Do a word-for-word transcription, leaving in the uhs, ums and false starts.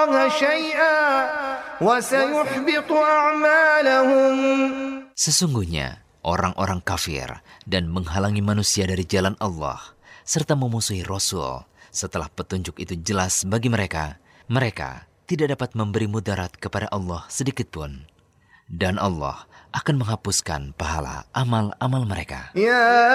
الله شيئا وسيحبط أعمالهم. Sesungguhnya orang-orang kafir dan menghalangi manusia dari jalan Allah serta memusuhi Rasul setelah petunjuk itu jelas bagi mereka, mereka tidak dapat memberi mudarat kepada Allah sedikit pun. Dan Allah akan menghapuskan pahala amal-amal mereka. Ya